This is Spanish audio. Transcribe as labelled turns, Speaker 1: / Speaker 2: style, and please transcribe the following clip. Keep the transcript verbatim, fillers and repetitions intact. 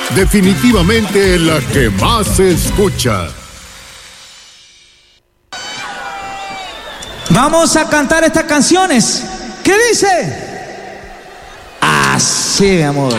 Speaker 1: definitivamente la que más se escucha.
Speaker 2: Vamos a cantar estas canciones. ¿Qué dice? Así, mi amor.